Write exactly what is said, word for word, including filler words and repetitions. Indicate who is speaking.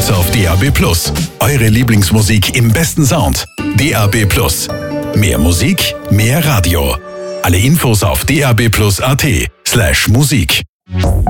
Speaker 1: gibt's auf D A B plus. Eure Lieblingsmusik im besten Sound. D A B plus. Mehr Musik, mehr Radio. Alle Infos auf d a b plus punkt a t slash Musik.